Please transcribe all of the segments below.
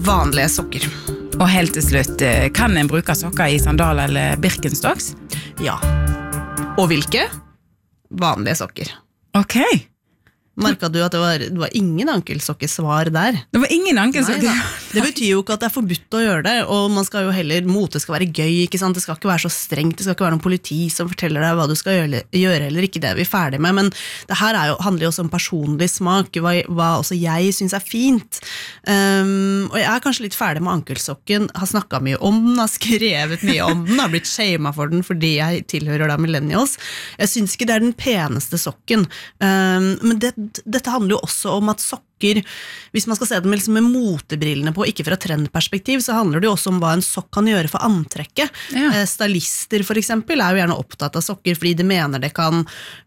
vanlige sokker. Og helt til slutt, kan en bruke sokker i sandal eller Birkenstocks? Ja. Og hvilke? Vanlige sokker. Ok. Merket du at det var ingen ankelsokkesvar der? Det var ingen ankelsokker. Det betyr jo ikke at det forbudt å gjøre det, og man skal jo heller, mote skal være gøy, ikke sant? Det skal ikke være så strengt, det skal ikke være noen politi som forteller deg hva du skal gjøre eller ikke, det vi ferdig med, men det her handler jo også om personlig smak, hva også jeg synes fint. Og jeg kanskje litt ferdig med ankelsokken, har snakket mye om den, har skrevet mye om den, har blitt shamet for den fordi jeg tilhører da millennials. Jeg synes ikke det den peneste sokken, men dette handler jo også om at sokker, hvis man skal se dem liksom med motebrillene på, ikke fra trendperspektiv, så handler det jo også om hva en sokk kan gjøre for antrekket. Ja. Stylister for eksempel jo gjerne opptatt av sokker, fordi de mener det kan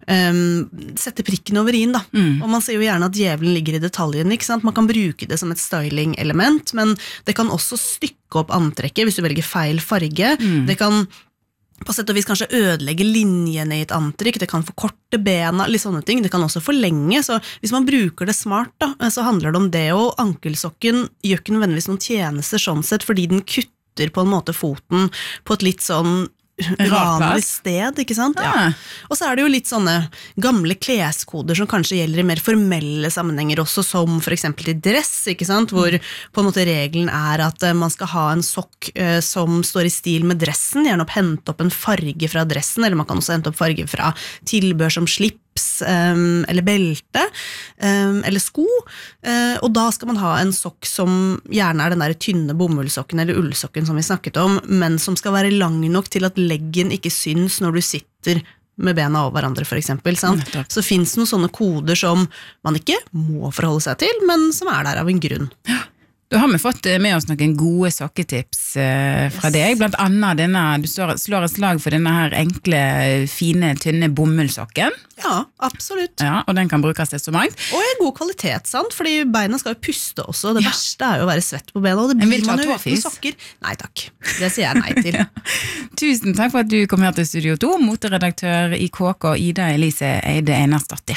sette prikken over i-en da. Og man ser jo gjerne at djevelen ligger i detaljen, ikke sant? Man kan bruke det som et styling-element, men det kan også stykke opp antrekket hvis du velger feil farge. Det kan på sett og vis kanskje ødelegge linjene i et antrekk, det kan forkorte bena, litt sånne ting, det kan også forlenge, så hvis man bruker det smart da, så handler det om det, og ankelsokken gjør ikke nødvendigvis noen tjenester sånn sett, fordi den kutter på en måte foten på et litt sånn vanlig sted, ikke sant? Ja. Og så det jo litt sånne gamle kleskoder som kanskje gjelder i mer formelle sammenhenger også, som for eksempel i dress, ikke sant? Hvor på en måte regelen at man skal ha en sokk som står i stil med dressen, gjerne hente opp en farge fra dressen, eller man kan også hente opp farge fra tilbør som slips, eller belte, eller sko, og da skal man ha en sokk som gjerne den der tynne bomullsokken eller ullsokken som vi snakket om, men som skal være lang nok til at leggen ikke syns når du sitter med bena over hverandre for eksempel, sant? Så finnes noen sånne koder som man ikke må forholde seg til, men som der av en grunn. Ja. Da har vi fått med oss noen gode sokketips fra deg, blant annet denne, du slår et slag for denne her enkle, fine, tynne bomullsokken. Ja, absolutt. Ja, og den kan brukes til så mangt. Og god kvalitet, sant? Fordi beina skal jo puste også, det verste jo å være svett på bena, og det blir man jo uten sokker. Nei takk, det sier jeg nei til. Tusen takk for at du kom her til Studio 2, moteredaktør i KK, Ida Elise Eide Einarsdatter.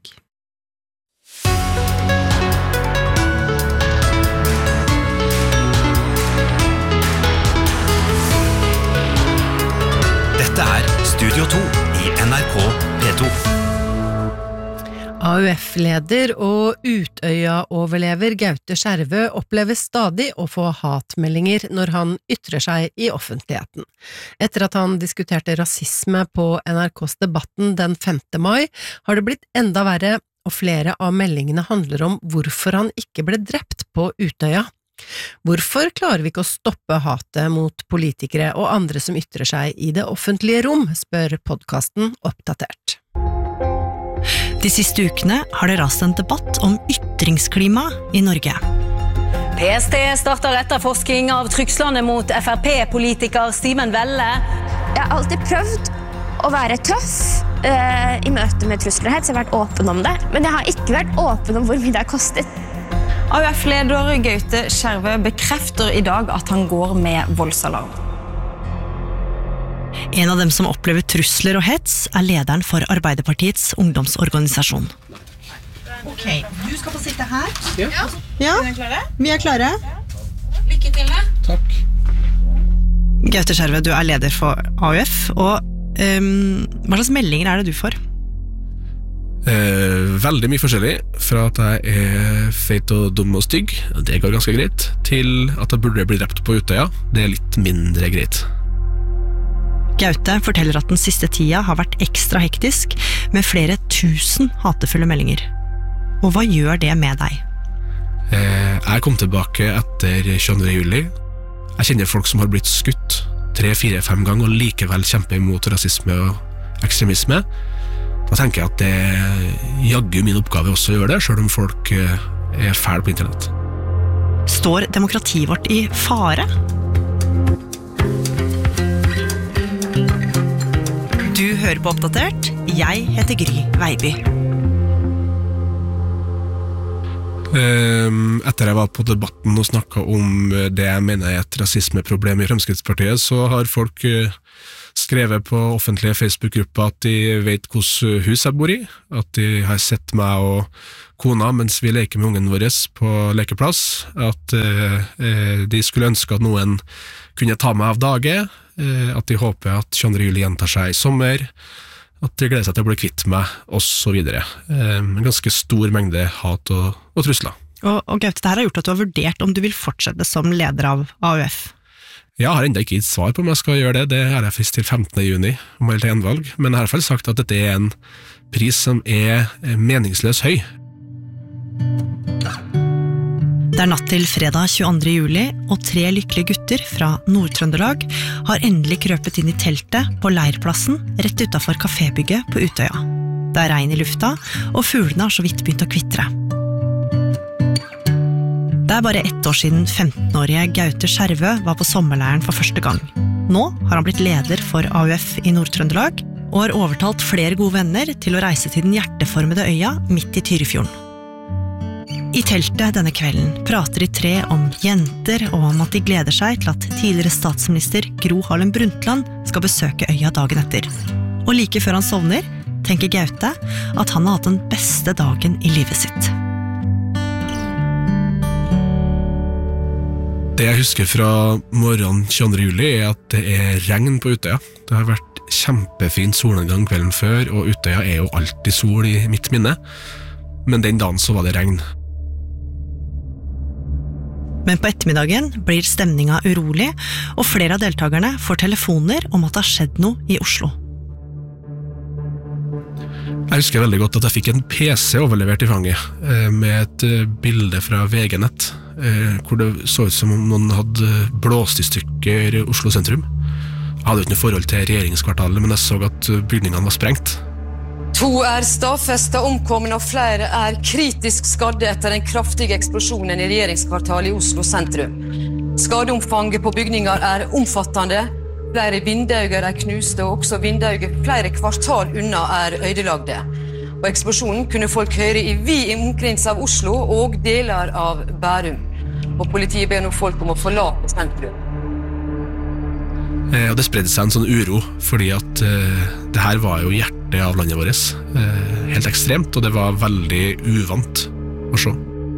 Dette Studio 2 i NRK P2. AUF-leder og Utøya-overlever Gaute Skjervø opplever stadig å få hatmeldinger når han ytrer seg i offentligheten. Etter at han diskuterte rasisme på NRKs Debatten den 5. mai, har det blitt enda verre, og flere av meldingene handler om hvorfor han ikke ble drept på Utøya. Hvorfor klarer vi ikke å stoppe hatet mot politikere og andre som ytrer seg i det offentlige rom, spør podcasten Oppdatert. De siste ukene har det rast en debatt om ytringsklima i Norge. PST starter etterforsking av trykslene mot FrP-politiker Simen Velle. Jeg har alltid prøvd å være tøff i møte med trusler og hets. Jeg har vært åpen om det, men jeg har ikke vært åpen om hvor mye det har kostet. AUF-leder Gaute Skjervø bekrefter i dag at han går med voldsalarm. En av dem som opplever trusler og hets lederen for Arbeiderpartiets ungdomsorganisasjon. Ok, du skal få sitte her. Ja, vi klare. Lykke til det. Takk. Gaute Skjervø, du leder for AUF, og hva slags meldinger det du får? Veldig mye forskjellig, fra at jeg feit og dum og stygg, det går ganske greit, til at jeg burde bli drept på Utøya, det litt mindre greit. Gaute forteller at den siste tida har vært ekstra hektisk, med flere tusen hatefulle meldinger. Og hva gjør det med deg? Jeg kom tilbake etter 22. juli. Jeg kjenner folk som har blitt skutt 3, 4, 5 ganger, og likevel kjemper imot rasisme og ekstremisme. Da tenker jeg at det jagger min oppgave også å gjøre det, selv om folk fæl på internett. Står demokratiet vårt i fare? Du hører på Oppdatert. Jeg heter Gry Veiby. Etter jeg var på debatten og snakket om det jeg mener er et rasismeproblem i Fremskrittspartiet, så har folk skrevet på offentlige Facebook-grupper at de vet hvordan hus jeg bor i, at de har sett meg og kona mens vi leker med ungen vår på lekeplass, at de skulle ønske at noen kunne ta meg av dage, at de håper at 22. juli gjentar seg i sommer, at de gleder seg til å bli kvitt meg, og så videre. En ganske stor mengde hat og trusler. Og Gaute, det her har gjort at du har vurdert om du vil fortsette som leder av AUF. Jeg har enda ikke gitt svar på om jeg skal gjøre det, det er jeg frist til 15. juni, om jeg vil ta gjenvalg, men jeg har i hvert fall sagt at dette er en pris som er meningsløs høy. Det er natt til fredag 22. juli, og 3 lykkelige gutter fra Nord-Trøndelag har endelig krøpet inn i teltet på leirplassen rett utenfor kafébygget på Utøya. Det er regn i lufta, og fuglene har så vidt begynt å kvitre. Det er bare 1 år siden 15-årige Gaute Skjervø var på sommerleiren for første gang. Nå har han blitt leder for AUF i Nord-Trøndelag, og har overtalt flere gode venner til å reise til den hjerteformede øya midt i Tyrifjorden. I teltet denne kvelden prater de 3 om jenter og om at de gleder seg til at tidligere statsminister Gro Harlem Brundtland skal besøke øya dagen etter. Og like før han sovner, tenker Gaute at han har hatt den beste dagen i livet sitt. Det jeg husker fra morgenen 22. juli er at det er regn på Utøya. Det har vært kjempefin solnedgang kvelden før, og Utøya er jo alltid sol i mitt minne. Men den dagen så var det regn. Men på ettermiddagen blir stemninga urolig, og flere av deltakerne får telefoner om at det har skjedd noe i Oslo. Jeg husker veldig godt at jeg fikk en PC overlevert i fanget, med et bilde fra VG-nett, hvor det så ut som om noen hadde blåst i stykker Oslo sentrum. Jeg hadde ikke noe forhold til regjeringskvartalet, men jeg så at bygningene var sprengt. 2 er stadfestet omkomne, og flere er kritisk skadde etter den kraftige eksplosjonen i regjeringskvartalet i Oslo sentrum. Skadeomfanget på bygninger er omfattende. Flere vinduer er knuste, og også vinduer flere kvartal unna er ødelagte. Og eksplosjonen kunne folk høre i vid omkrins av Oslo og deler av Bærum. Og politiet ber nå folk om å forlate sentrum. Og det spredde seg en sånn uro, fordi at det her var jo hjertet av landet vårt. Helt ekstremt, og det var veldig uvant å se.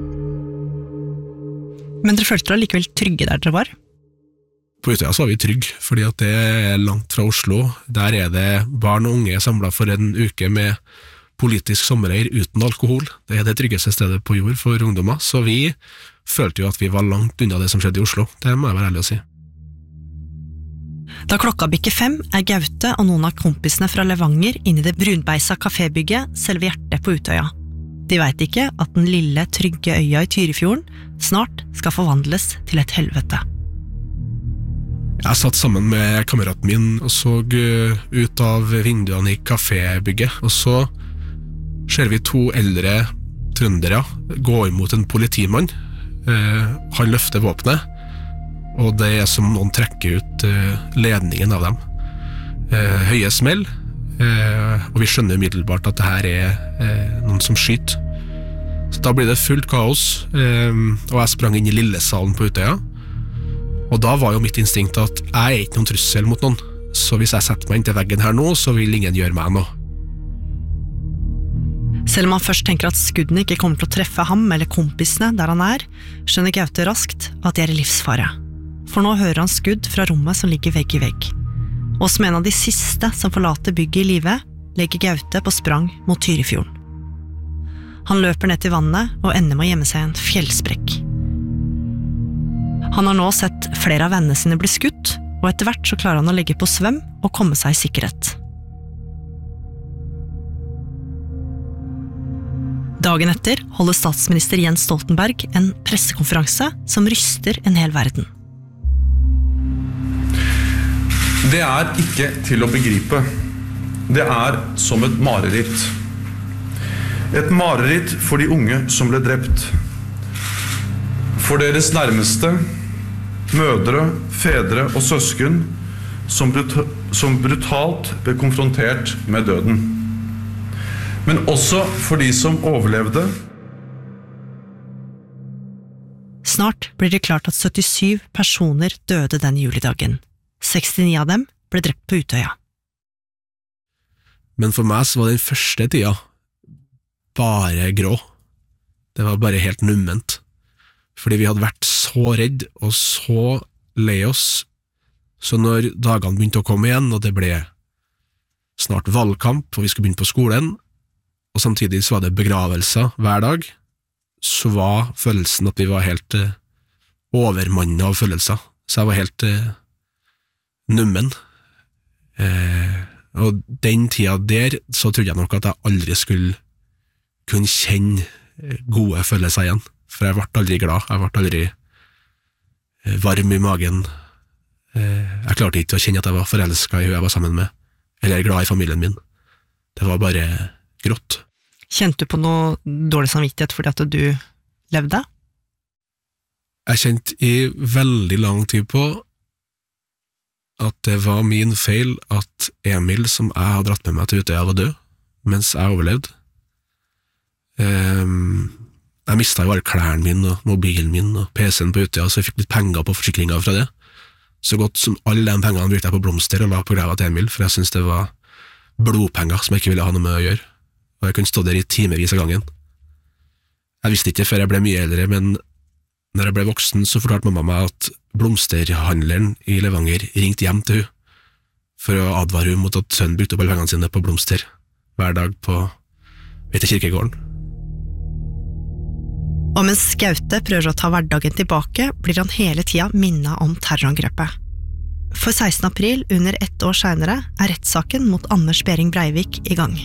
Men dere følte dere likevel trygge der dere var? På Utøya så var vi trygge, fordi at det er langt fra Oslo. Der er det barn og unge samlet for en uke med politisk sommerleir uten alkohol. Det er det tryggeste stedet på jord for ungdommer, så vi følte jo at vi var langt unna det som skjedde i Oslo. Det må jeg være ærlig å si. Da klokka bikker 5 er Gaute og noen av kompisene fra Levanger inne i det brunbeisa kafébygget selve hjertet på Utøya. De vet ikke at den lille, trygge øya i Tyrifjorden snart skal forvandles til et helvete. Jeg satt sammen med kameraten min og så ut av vinduene i kafébygget, og så ser vi 2 eldre trøndere gå imot en politimann. Han løfter våpenet, og det er som noen trekker ut ledningen av dem. Høye smell, og vi skjønner umiddelbart at det her er noen som skyter. Så da blir det fullt kaos, og jeg sprang inn i lillesalen på Utøya. Og da var jo mitt instinkt at jeg er ikke noen trussel mot noen, så hvis jeg setter meg inn til veggen her nå, så vil ingen gjøre meg noe. Selv om han først tenker at skuddene ikke kommer til å treffe ham eller kompisene der han er, skjønner Gaute raskt at de er i livsfare. For nå hører han skudd fra rommet som ligger vegg i vegg. Og som en av de siste som forlater bygget i live, legger Gaute på sprang mot Tyrifjorden. Han løper ned til vannet og ender med å gjemme seg i en fjellsprekk. Han har nå sett flere av vennene sine bli skutt, og etter hvert så klarer han å legge på svøm og komme seg i sikkerhet. Dagen etter holder statsminister Jens Stoltenberg en pressekonferanse som ryster en hel verden. Det er ikke til å begripe. Det er som et mareritt. Et mareritt for de unge som ble drept. For deres nærmeste, mødre, fedre og søsken som brutalt ble konfrontert med døden. Men også for de som overlevde, Snart blir det klart at 77 personer døde den julidagen. 69 av dem ble drept på Utøya. Men for meg så var den første tida bare grå. Det var bare helt numment. Fordi vi hadde vært så redd og så lei oss. Så når dagene begynte å komme igjen, og det ble snart valgkamp, og vi skulle begynne på skolen, og samtidig så var det begravelser hver dag, så var følelsen at vi var helt overmannet av følelser. Så jeg var helt nummen. Og den tida der, så trodde jeg nok at jeg aldri skulle kunne kjenne gode følelser igjen. For jeg ble aldri glad, jeg ble aldri varm i magen. Jeg klarte ikke å kjenne at jeg var forelsket i hun jeg var sammen med, eller glad i familien min. Det var bare grått. Kjente du på noe dårlig samvittighet fordi at du levde? Jeg kjente i veldig lang tid på at det var min feil at Emil, som jeg hadde dratt med meg til Utøya, var død, mens jeg overlevde. Jeg mistet jo alle klærne mine og mobilen min og PC-en på Utøya, så jeg fikk litt penger på forsikringer fra det. Så godt som alle de pengene brukte jeg på blomster og la på grava til Emil, for jeg syntes det var blodpenger som jeg ikke ville ha noe med å gjøre, og jeg kunne stå der i timevis av gangen. Jeg visste ikke før jeg ble mye eldre, men når jeg ble voksen så fortalte mamma meg at blomsterhandleren i Levanger ringte hjem til hun for å advare hun mot at sønnen brukte opp alle pengene sine på blomster hver dag på kirkegården. Og mens Gaute prøver å ta hverdagen tilbake, blir han hele tida minnet om terrorangrepet. For 16. april, under 1 år senere, rettssaken mot Anders Behring Breivik i gang.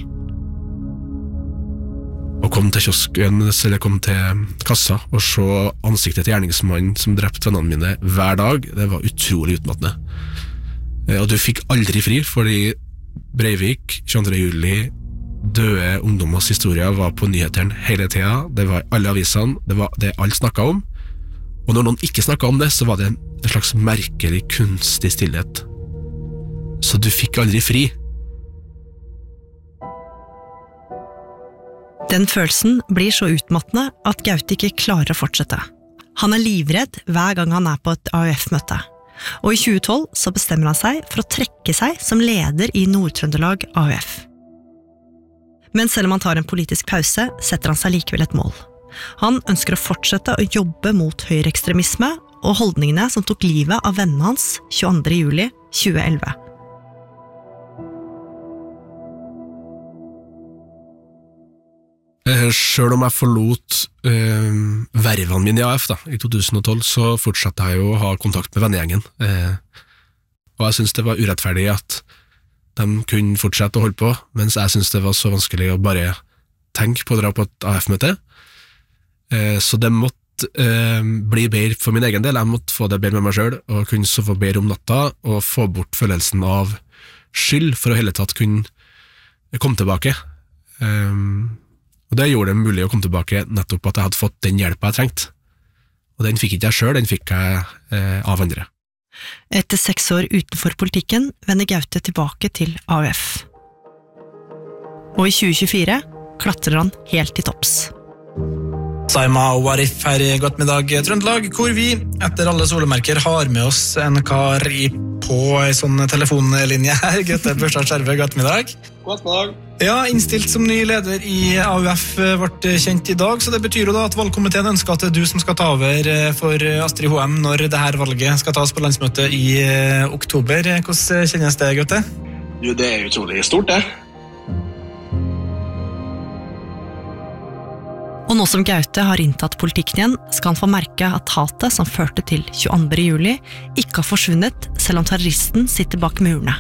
Å komme til kiosken, eller komme til kassa, og se ansiktet til gjerningsmannen som drepte vennene mine hver dag, det var utrolig utmattende. Og du fikk aldri fri, fordi Breivik, 22. juli, døde ungdommers historier var på nyhetene hele tida, det var alle avisene, det var det alle snakket om, og når noen ikke snakket om det, så var det en slags merkelig kunstig stillhet. Så du fikk aldri fri. Den følelsen blir så utmattende at Gaute ikke klarer å fortsette. Han er livredd hver gang han er på et AUF-møte, og i 2012 så bestemmer han seg for å trekke seg som leder i Nord-Trøndelag AUF. Men selv om han tar en politisk pause, setter han seg likevel et mål. Han ønsker å fortsette å jobbe mot høyreekstremisme og holdningene som tok livet av vennene hans 22. juli 2011. Selv om jeg forlot vervene mine i AF i 2012, så fortsatte jeg jo å ha kontakt med vennegjengen. Og jeg synes det var urettferdig at de kunne fortsette å holde på, mens jeg synes det var så vanskelig å bare tenke på å dra på et AF-møte. Så det måtte bli bedre for min egen del. Jeg måtte få det bedre med meg selv, og kunne sove bedre om natta, og få bort følelsen av skyld for å hele tatt kunne komme tilbake. Og det gjorde det mulig å komme tilbake nettopp at jeg hadde fått den hjelpa jeg trengte. Og den fikk ikke jeg selv, den fikk jeg av andre. Etter 6 år utenfor politikken vender Gaute tilbake til AUF. Og i 2024 klatrer han helt til topps. Saima Warif her i Godt middag Trøndelag, hvor vi etter alle solemerker har med oss en kar på en sånn telefonlinje her. Gaute Børstad Skjervø, godt middag. God dag. Ja, innstilt som ny leder i AUF ble kjent i dag, så det betyr jo da at valgkomiteen ønsker at det er du som skal ta over for Astrid HM når det her valget skal tas på landsmøtet i oktober. Hvordan kjennes det, Gaute? Jo, det er utrolig stort, det. Og nå som Gaute har inntatt politikken igjen, skal han få merke at hatet som førte til 22. juli ikke har forsvunnet, selv om terroristen sitter bak murene.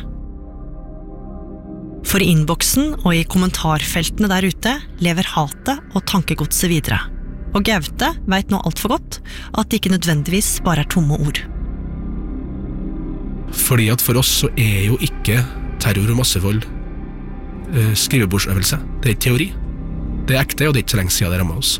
For i innboksen og i kommentarfeltene der ute lever hatet og tankegodset videre. Og Gaute vet nå alt for godt at det ikke nødvendigvis bare er tomme ord. Fordi at for oss så er jo ikke terror og massevold skrivebordsøvelse. Det er ikke teori. Det er ekte, og det er ikke så lenge siden det rammet oss.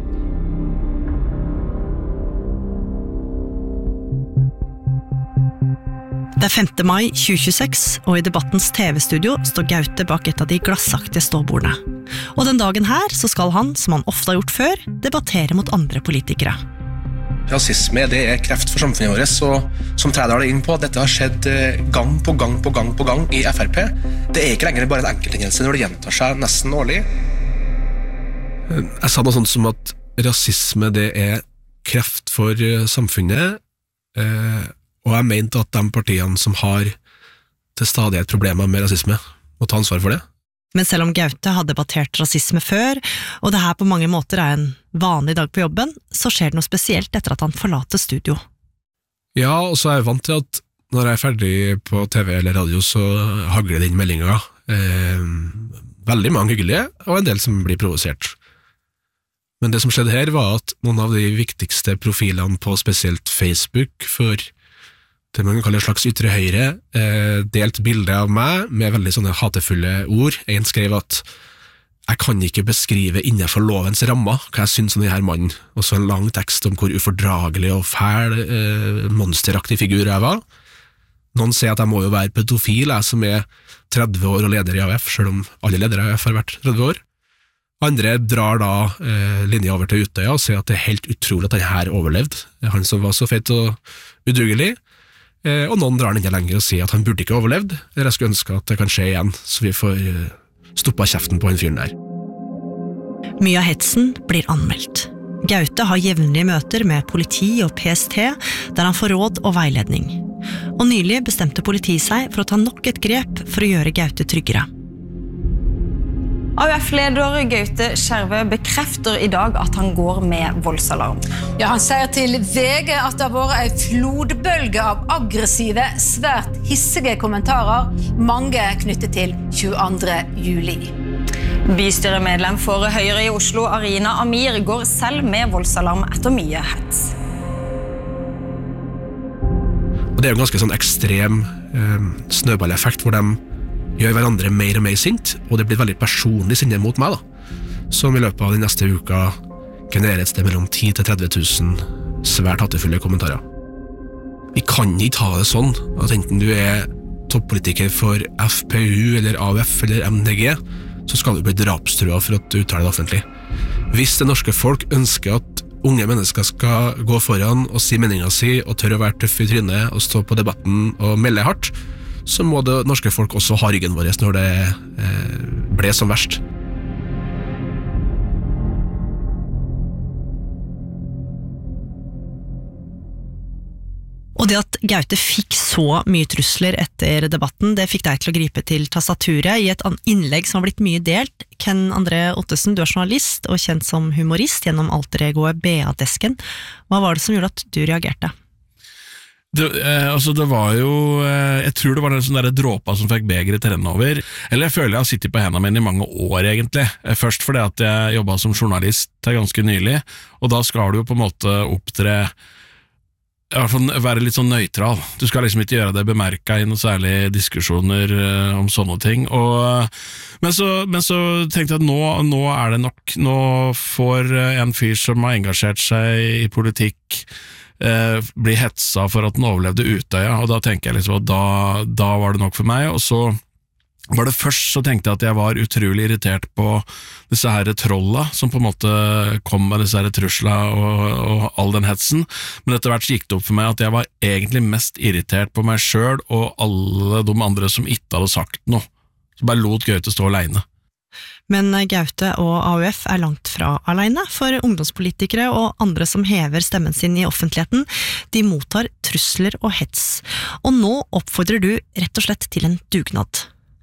Det er 5. mai 2026, og i debattens TV-studio står Gaute bak et av de glassaktige ståbordene. Og den dagen her så skal han, som han ofte har gjort før, debattere mot andre politikere. Rasisme, det kreft for samfunnet vårt, så som Trædal inn på, dette har skjedd gang på gang på gang på gang i FRP. Det ikke lenger bare en enkelthendelse når det gjentar seg nesten årlig. Jeg sa noe sånt som at rasisme det kreft for samfunnet, og jeg mente at de partiene som har til stadighet problemer med rasisme, må ta ansvar for det. Men selv om Gaute har debattert rasisme før, og det her på mange måter en vanlig dag på jobben, så skjer det noe spesielt etter at han forlater studio. Ja, og så jeg vant til at når jeg ferdig på TV eller radio, så hagler det inn meldinger. Veldig mange hyggelige, og en del som blir provosert. Men det som skjedde her var at noen av de viktigste profilene på spesielt Facebook for det man kan kalle en slags ytre høyre, delt bilde av meg med veldig sånne hatefulle ord. En skrev at jeg kan ikke beskrive innenfor lovens rammer hva jeg synes om denne mannen, og så en lang tekst om hvor ufordragelig og fæl, monsteraktig figur jeg var. Noen sier at jeg må jo være pedofil, jeg som 30 år og leder i AUF, selv om alle ledere i AUF har vært 30 år. Andre drar da linja over til Utøya og sier at det helt utrolig at han her overlevde, han som var så feit og udugelig. Og noen drar den enda lenger og sier at han burde ikke overlevd, eller jeg skulle ønske at det kan skje igjen, så vi får stoppet kjeften på en fyren der. Mye av hetsen blir anmeldt. Gaute har jevnlige møter med politi og PST, der han får råd og veiledning. Og nylig bestemte politiet seg for å ta nok et grep for å gjøre Gaute tryggere. AUF-leder Gaute Skjervø bekrefter i dag at han går med voldsalarm. Ja, han sier til VG at det har vært en flodbølge av aggressive, svært hissige kommentarer, mange knyttet til 22. juli. Bystyremedlem for Høyre i Oslo, Arina Amir, går selv med voldsalarm etter mye hets. Og det jo en ganske sånn ekstrem snøballeffekt hvor de gjør hverandre mer og mer sint, og det blir veldig personlig sinne mot meg, som i løpet av den neste uka genererer et sted mellom 10 til 30 000 svært hattefulle kommentarer. Vi kan ikke ha det sånn at enten du toppolitiker for FPU eller AUF eller MDG, så skal du bli drapstrua for at du uttaler det offentlig. Hvis det norske folk ønsker at unge mennesker skal gå foran og si meningen si og tørre å være tøff i trynet og stå på debatten og melde hardt, så må det norske folk også ha ryggen vår når det ble som verst. Og det at Gaute fikk så mye trusler etter debatten, det fikk deg til å gripe til tastaturet i et innlegg som har blitt mye delt. Ken André Ottesen, du journalist og kjent som humorist gjennom alteregoet BA-desken. Hva var det som gjorde at du reagerte? Det var jo, jeg tror det var en sånn der dråpa som fikk begeret til renne over. Eller jeg føler jeg har sittet på hendene mine i mange år egentlig. Først fordi at jeg jobbet som journalist til ganske nylig, og da skal du jo på en måte opptre, i hvert fall være litt sånn nøytral. Du skal liksom ikke gjøre det bemerket i noen særlige diskusjoner om sånne ting. Men så tenkte jeg at nå det nok. Nå får en fyr som har engasjert seg i politikk bli hetsa for at den overlevde Utøya, og da tenker jeg liksom at da var det nok for meg. Og så var det først så tenkte jeg at jeg var utrolig irritert på disse her trolla som på en måte kom med disse her trusla og all den hetsen, men etter hvert gikk det opp for meg at jeg var egentlig mest irritert på meg selv og alle de andre som ikke hadde sagt noe, så bare lot Gaute stå alene. Men Gaute og AUF langt fra alene, for ungdomspolitikere og andre som hever stemmen sin i offentligheten, de mottar trusler og hets. Og nå oppfordrer du rett og slett til en dugnad.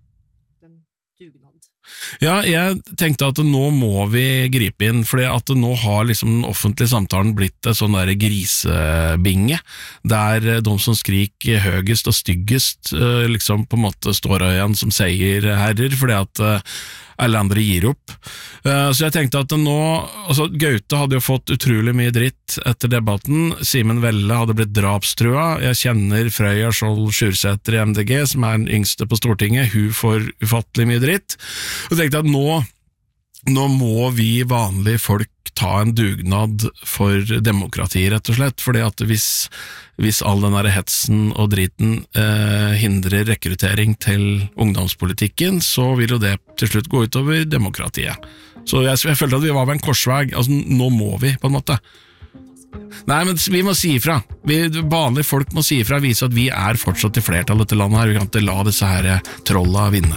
Ja, jeg tenkte at nå må vi gripe inn, fordi at nå har liksom den offentlige samtalen blitt en sånn der grisebinge, der de som skriker høyest og styggest liksom på en måte står igjen som seierherrer, fordi at alle andre gir opp. Så jeg tenkte at nå, altså Gaute hadde jo fått utrolig mye dritt etter debatten, Simen Velle hadde blitt drapstrua, jeg kjenner Frøya Skjold Sjursæter i MDG, som den yngste på Stortinget, hun får ufattelig mye dritt, og jeg tenkte at nå må vi vanlige folk ta en dugnad for demokrati, rett og slett, fordi at hvis all den der hetsen og driten hindrer rekruttering til ungdomspolitikken, så vil jo det til slutt gå utover demokratiet. Så jeg følte at vi var ved en korsvei, altså nå må vi, på en måte. Nei, men vi må si ifra. Vanlige folk må si ifra, vise at vi fortsatt i flertall i dette landet her. Vi kan ikke la disse her trolla vinne.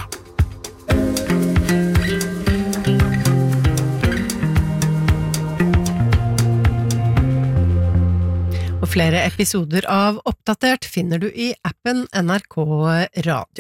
Og flere episoder av Oppdatert finner du i appen NRK Radio.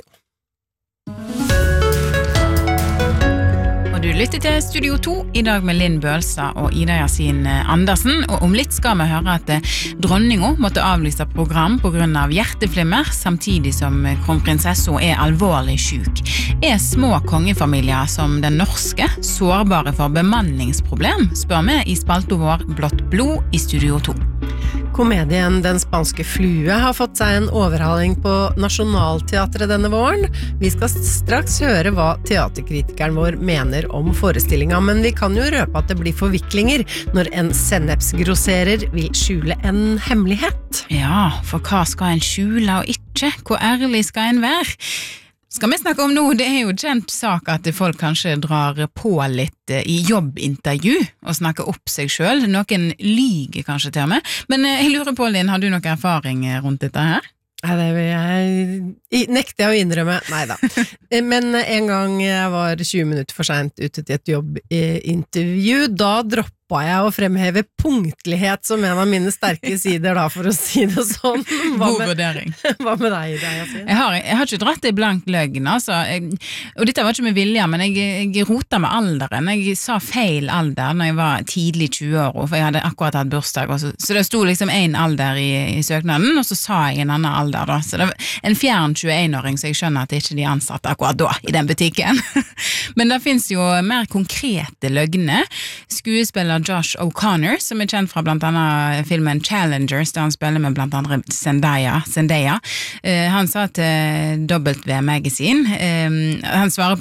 Og du lytter til Studio 2 i dag med Linn Bølstad og Ida Yasin Andersen, og om litt skal vi høre at dronningen måtte avlyse program på grunn av hjerteflimmer, samtidig som kronprinsessen alvorlig syk. Små kongefamilier som den norske sårbare for bemanningsproblem, spør vi i spalten vår Blått blod i Studio 2. Komedien Den spanske flue har fått seg en overhaling på Nationaltheatret denne våren. Vi skal straks høre hva teaterkritikeren vår mener om forestillingen, men vi kan jo røpe at det blir forviklinger når en sennepsgrosserer vil skjule en hemmelighet. Ja, for hva skal en skjule og ikke? Hvor ærlig skal en være? Skal vi snakke om nå, det jo kjent sak at folk kanskje drar på litt i jobbintervju og snakker opp seg selv. Noen lyger kanskje til meg. Men jeg lurer på, Linn, har du noen erfaring rundt dette her? Nei, det vil jeg nekte jeg å innrømme. Neida. Men en gang jeg var 20 minutter for sent ute til et jobbintervju, da droppa jeg å fremheve punktlighet som en av mine sterke sider, da, for å si det sånn. God vurdering. Hva med deg, Yasin? Jeg har ikke dratt det i blank løgn, altså. Og dette var ikke med vilje, men jeg rota med alderen. Jeg sa feil alder når jeg var tidlig 20 år, for jeg hadde akkurat hatt bursdag. Så det sto liksom en alder i søknaden, og så sa jeg en annen alder da. Så det var en fjern 21-åring, så jeg skjønner at det ikke de ansatte akkurat da i den butikken. Men det finnes jo mer konkrete løgne. Skuespiller Josh O'Connor, som kjent fra blant annet filmen Challengers, der han spiller med blant andre Zendaya. Han sa til W Magazine, han svarer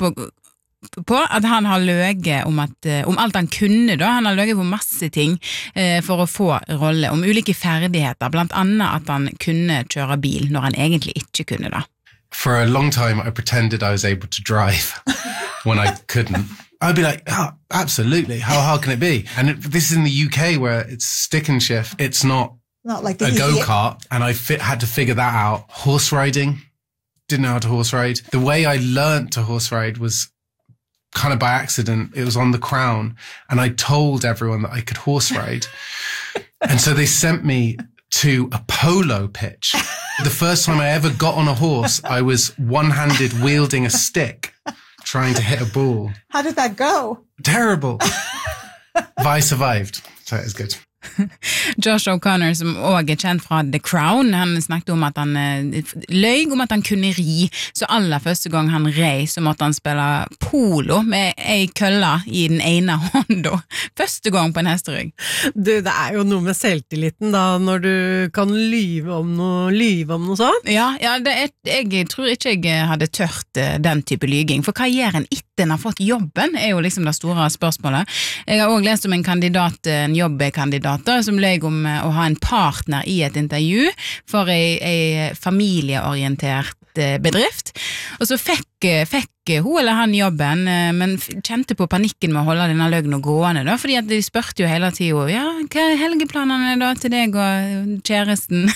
på at han har løget om alt han kunne da, han har løget på masse ting for å få rolle, om ulike ferdigheter, blant annet at han kunne kjøre bil når han egentlig ikke kunne da. For a long time I pretended I was able to drive when I couldn't. I'd be like, oh, absolutely, how hard can it be? And this is in the UK where it's stick and shift, it's not like a go-kart, and I had to figure that out. Horse riding, didn't know how to horse ride. The way I learnt to horse ride was kind of by accident. It was on The Crown, and I told everyone that I could horse ride. And so they sent me to a polo pitch. The first time I ever got on a horse, I was one-handed wielding a stick, trying to hit a ball. How did that go? Terrible. But I survived, so it was good. Josh O'Connor, som også kjent fra The Crown, han snakket om at han løy om at han kunne ri, så aller første gang han rei, så måtte han spille polo med ei kølla i den ene hånda. Første gang på en hesterygg. Du, det jo noe med selvtilliten da, når du kan lyve om noe sånt? Ja, jeg tror ikke jeg hadde tørt den type lyging, for hva gjør en etter en har fått jobben, jo liksom det store spørsmålet. Jeg har også lest om en jobbkandidat som løy om å ha en partner i et intervju for en familieorientert bedrift, og så fikk hun eller han jobben, men kjente på panikken med å holde denne løgnen gående da, fordi at de spørte jo hele tiden, ja, hva helgeplanene da til deg og kjæresten?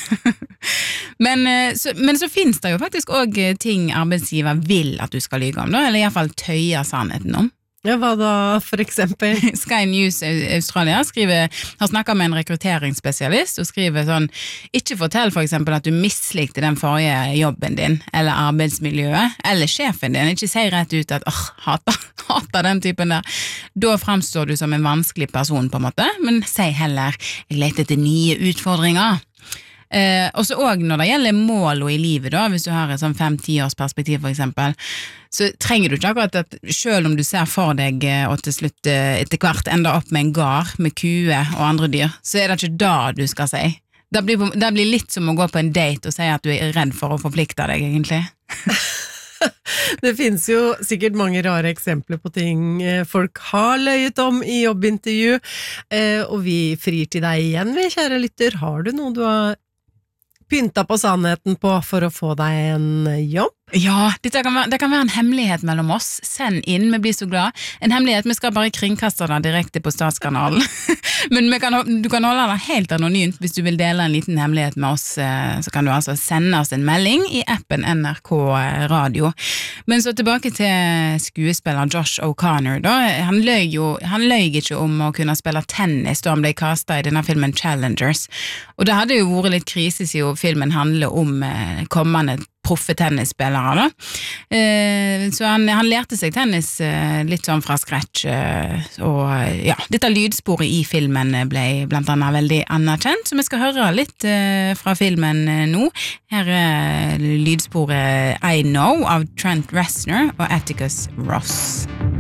men så finnes det jo faktisk også ting arbeidsgiver vil at du skal lyge om da, eller i hvert fall tøye sannheten om. Ja, hva da, for eksempel? Sky News Australia har snakket med en rekrutteringsspesialist og skriver sånn, ikke fortell for eksempel at du mislikte den forrige jobben din, eller arbeidsmiljøet, eller sjefen din, ikke si rett ut at hater den typen der. Da fremstår du som en vanskelig person på en måte, men si heller, jeg leter etter nye utfordringer. Og så også når det gjelder mål i livet da, hvis du har et sånn 5-10 års perspektiv for eksempel, så trenger du ikke akkurat at selv om du ser for deg og til slutt etter hvert enda opp med en gar med kue og andre dyr, så det ikke da du skal si. Det blir litt som å gå på en date og si at du redd for å forplikte deg egentlig. Det finnes jo sikkert mange rare eksempler på ting folk har løyet om i jobbintervju, og vi frir til deg igjen, kjære lytter. Har du noe du har pynta på sannheten på for å få deg en jobb? Ja, det kan være en hemmelighet mellom oss. Send inn, vi blir så glad. En hemmelighet, vi skal bare kringkaste det direkte på Statskanalen. Men du kan holde det helt anonymt. Hvis du vil dele en liten hemmelighet med oss, så kan du altså sende oss en melding i appen NRK Radio. Men så tilbake til skuespiller Josh O'Connor da. Han løy ikke om å kunne spille tennis da han ble kastet i denne filmen Challengers. Og det hadde jo vært litt krise siden filmen handler om kommende proffe tennisspillere da. Så han lærte seg tennis litt sånn fra scratch, og ja, dette lydsporet i filmen ble blant annet veldig anerkjent, så vi skal høre litt fra filmen nå. Her er lydsporet I Know av Trent Reznor og Atticus Ross.